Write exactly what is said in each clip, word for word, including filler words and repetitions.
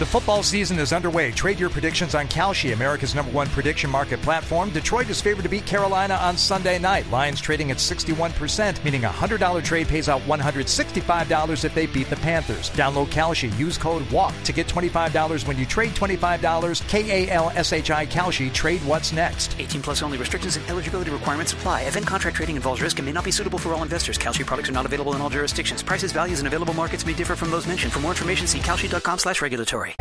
The football season is underway. Trade your predictions on Kalshi, America's number one prediction market platform. Detroit is favored to beat Carolina on Sunday night. Lions trading at sixty-one percent, meaning a one hundred dollars trade pays out one hundred sixty-five dollars if they beat the Panthers. Download Kalshi. Use code WALK to get twenty-five dollars when you trade twenty-five dollars. K A L S H I Kalshi. Trade what's next. eighteen plus only. Restrictions and eligibility requirements apply. Event contract trading involves risk and may not be suitable for all investors. Kalshi products are not available in all jurisdictions. Prices, values, and available markets may differ from those mentioned. For more information, see kalshi.com slash regulatory.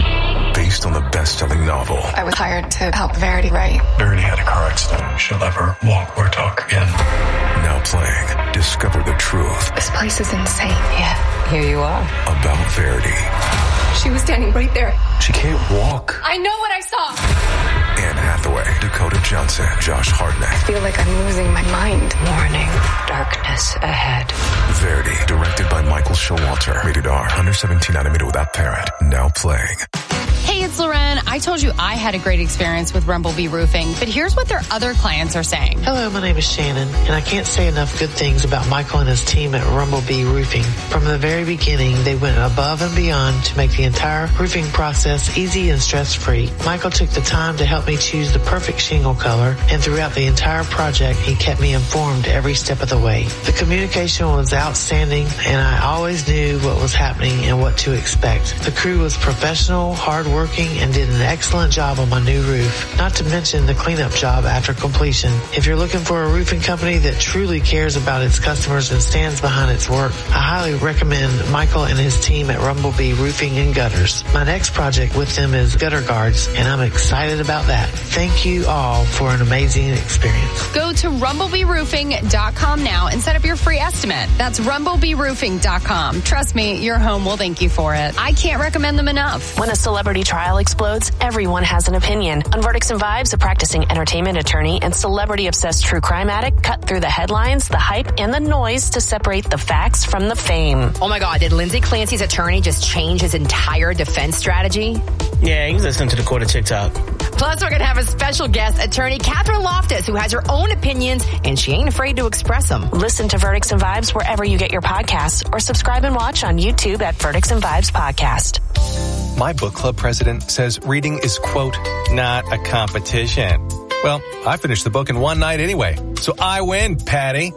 Based on the best-selling novel. I was hired to help Verity write. Verity had a car accident. She'll never walk or talk again. Now playing Discover the Truth. This place is insane. Yeah, here you are. About Verity. She was standing right there. She can't walk. I know what I saw. Anne Hathaway, Dakota Johnson, Josh Hartnett. I feel like I'm losing my mind. Warning, darkness ahead. Verity, directed by Michael Showalter. Rated R, under seventeen, animated without parent. Now playing. Hey, it's Loren. I told you I had a great experience with Rumblebee Roofing, but here's what their other clients are saying. Hello, my name is Shannon, and I can't say enough good things about Michael and his team at Rumblebee Roofing. From the very beginning, they went above and beyond to make the entire roofing process easy and stress-free. Michael took the time to help me choose the perfect shingle color, and throughout the entire project, he kept me informed every step of the way. The communication was outstanding, and I always knew what was happening and what to expect. The crew was professional, hard working, and did an excellent job on my new roof, not to mention the cleanup job after completion. If you're looking for a roofing company that truly cares about its customers and stands behind its work, I highly recommend Michael and his team at Rumblebee Roofing and Gutters. My next project with them is Gutter Guards, and I'm excited about that. Thank you all for an amazing experience. Go to rumblebee roofing dot com now and set up your free estimate. That's rumblebee roofing dot com. Trust me, your home will thank you for it. I can't recommend them enough. When a celebrity trial explodes, everyone has an opinion. On Verdicts and Vibes, a practicing entertainment attorney and celebrity-obsessed true crime addict cut through the headlines, the hype, and the noise to separate the facts from the fame. Oh my God, did Lindsay Clancy's attorney just change his entire defense strategy? Yeah, he's listening to the court of TikTok. Plus, we're going to have a special guest attorney, Catherine Loftus, who has her own opinions, and she ain't afraid to express them. Listen to Verdicts and Vibes wherever you get your podcasts, or subscribe and watch on YouTube at Verdicts and Vibes Podcast. My book club president says reading is, quote, not a competition. Well, I finished the book in one night anyway, so I win, Patty.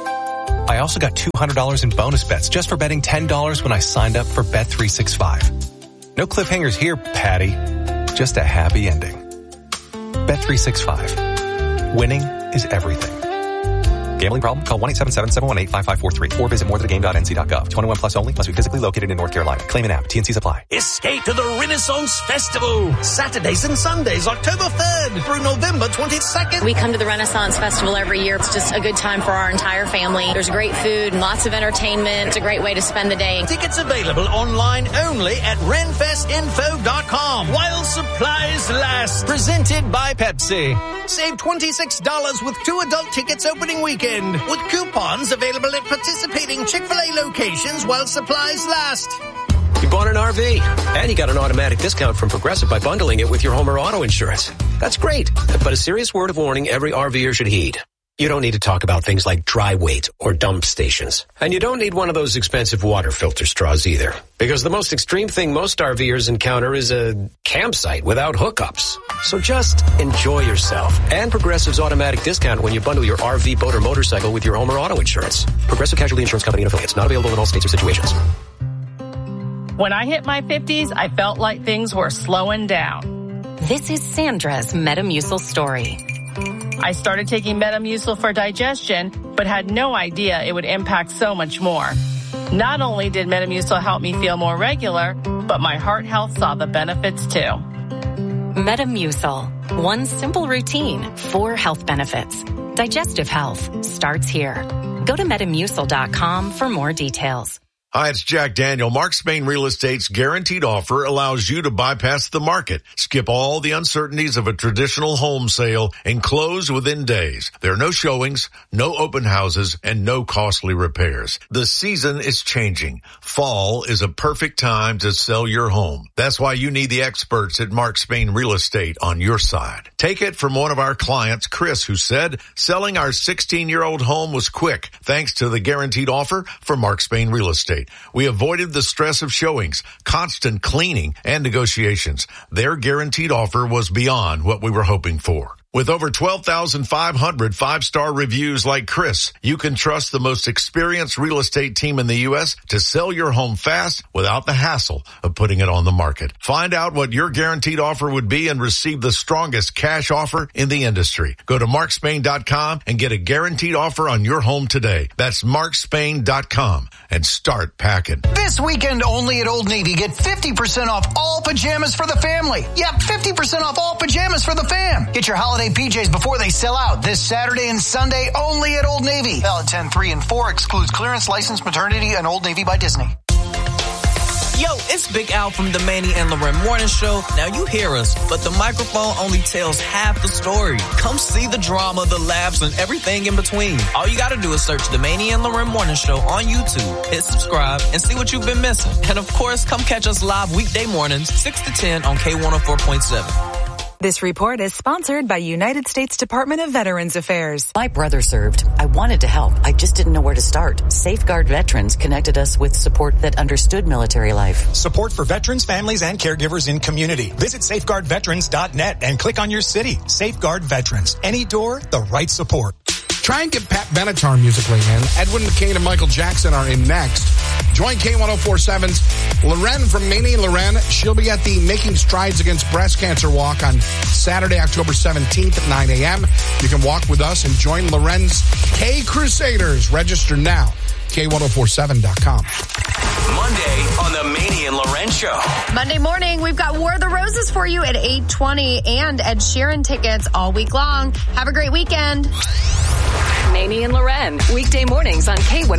I also got two hundred dollars in bonus bets just for betting ten dollars when I signed up for Bet three sixty-five. No cliffhangers here, Patty. Just a happy ending. Bet three sixty-five. Winning is everything. Gambling problem? Call one eight seven seven, seven one eight, five five four three or visit more than a game dot n c dot gov. twenty-one plus only. Must be physically located in North Carolina. Claim an app. T N Cs apply. Escape to the Renaissance Festival. Saturdays and Sundays, October third through November twenty-second. We come to the Renaissance Festival every year. It's just a good time for our entire family. There's great food and lots of entertainment. It's a great way to spend the day. Tickets available online only at renfest info dot com. While supplies last. Presented by Pepsi. Save twenty-six dollars with two adult tickets opening weekend. With coupons available at participating Chick-fil-A locations while supplies last. You bought an R V, and you got an automatic discount from Progressive by bundling it with your home or auto insurance. That's great, but a serious word of warning every RVer should heed. You don't need to talk about things like dry weight or dump stations. And you don't need one of those expensive water filter straws either. Because the most extreme thing most RVers encounter is a campsite without hookups. So just enjoy yourself. And Progressive's automatic discount when you bundle your R V, boat, or motorcycle with your home or auto insurance. Progressive Casualty Insurance Company and affiliates. Not available in all states or situations. When I hit my fifties, I felt like things were slowing down. This is Sandra's Metamucil story. I started taking Metamucil for digestion, but had no idea it would impact so much more. Not only did Metamucil help me feel more regular, but my heart health saw the benefits too. Metamucil. One simple routine, four health benefits. Digestive health starts here. Go to metamucil dot com for more details. Hi, it's Jack Daniel. Mark Spain Real Estate's guaranteed offer allows you to bypass the market, skip all the uncertainties of a traditional home sale, and close within days. There are no showings, no open houses, and no costly repairs. The season is changing. Fall is a perfect time to sell your home. That's why you need the experts at Mark Spain Real Estate on your side. Take it from one of our clients, Chris, who said, selling our sixteen-year-old home was quick thanks to the guaranteed offer from Mark Spain Real Estate. estate. We avoided the stress of showings, constant cleaning, and negotiations. Their guaranteed offer was beyond what we were hoping for. With over twelve thousand five hundred five-star reviews like Chris, you can trust the most experienced real estate team in the U S to sell your home fast without the hassle of putting it on the market. Find out what your guaranteed offer would be and receive the strongest cash offer in the industry. Go to mark spain dot com and get a guaranteed offer on your home today. That's mark spain dot com and start packing. This weekend only at Old Navy, get fifty percent off all pajamas for the family. Yep, fifty percent off all pajamas for the fam. Get your holiday P Js before they sell out this Saturday and Sunday only at Old Navy. Valid ten three and four, excludes clearance, licensed maternity, and Old Navy by Disney. Yo, it's Big Al from the Manny and Loren Morning Show. Now you hear us, but the microphone only tells half the story. Come see the drama, the laughs, and everything in between. All you gotta do is search the Manny and Loren Morning Show on YouTube, hit subscribe, and see what you've been missing. And of course, come catch us live weekday mornings, six to ten on K one oh four point seven. This report is sponsored by United States Department of Veterans Affairs. My brother served. I wanted to help. I just didn't know where to start. Safeguard Veterans connected us with support that understood military life. Support for veterans, families, and caregivers in community. Visit safeguard veterans dot net and click on your city. Safeguard Veterans. Any door, the right support. Try and get Pat Benatar musically in. Edwin McCain and Michael Jackson are in next. Join K one oh four point seven's Loren from Manny and Loren. She'll be at the Making Strides Against Breast Cancer Walk on Saturday, October seventeenth at nine a.m. You can walk with us and join Loren's K Crusaders. Register now. K one oh four seven dot com. Monday on the Manny and Loren Show. Monday morning, we've got War of the Roses for you at eight twenty and Ed Sheeran tickets all week long. Have a great weekend. Manny and Loren, weekday mornings on K one oh four.